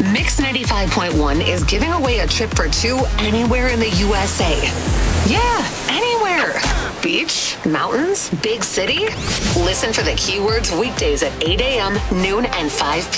Mix 95.1 is giving away a trip for two anywhere in the USA. Yeah, anywhere. Beach, mountains, big city. Listen for the keywords weekdays at 8 a.m., noon, and 5 p.m.